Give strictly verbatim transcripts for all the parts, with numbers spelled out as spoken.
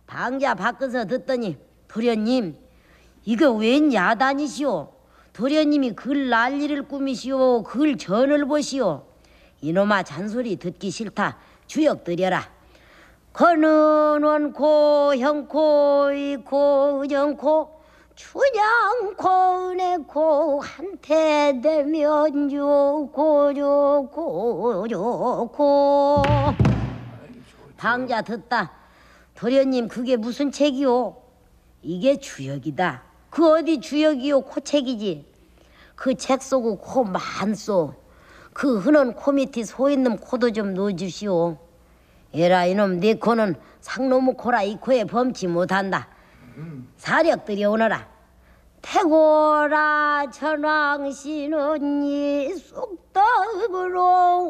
방자 밖에서 듣더니 도련님 이게 웬 야단이시오? 도련님이 글 난리를 꾸미시오? 글 전을 보시오? 이놈아 잔소리 듣기 싫다. 주역 드려라. 거는 원코 형코 이코 정코 춘향코 은혜코 한테 되면 좋고 좋고 좋고. 방자 듣다. 도련님 그게 무슨 책이오? 이게 주역이다. 그 어디 주역이요 코책이지. 그 책 속에 코 많소. 그 흔한 코 밑에 소 있는 코도 좀 넣어주시오. 에라 이놈 네 코는 상놈의 코라 이 코에 범치 못한다. 사력 들여오너라. 태고라 천왕씨는 이 쑥떡으로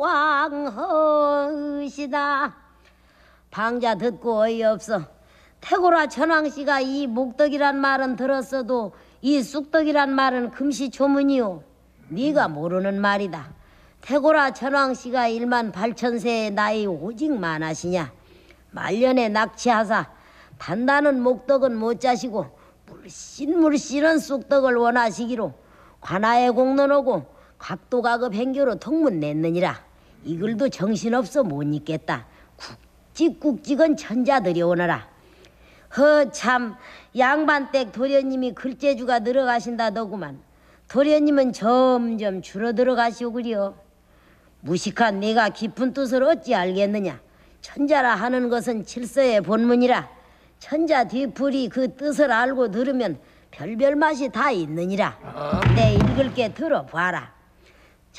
왕허시다. 방자 듣고 어이없어. 태고라 천왕씨가 이 목덕이란 말은 들었어도 이 쑥떡이란 말은 금시초문이오. 네가 모르는 말이다. 태고라 천왕씨가 일만 팔천세의 나이 오직 많으시냐. 말년에 낙치하사 단단한 목덕은 못 자시고 물씬물씬한 쑥떡을 원하시기로 관아에 공론하고 각도가급 행교로 통문 냈느니라. 이 글도 정신없어 못 읽겠다. 굵직굵직은 천자들이 오너라. 허참 양반댁 도련님이 글재주가 늘어가신다더구만. 도련님은 점점 줄어들어 가시오 그려. 무식한 네가 깊은 뜻을 어찌 알겠느냐. 천자라 하는 것은 칠서의 본문이라. 천자 뒤풀이 그 뜻을 알고 들으면 별별 맛이 다 있느니라. 내 읽을게 들어봐라.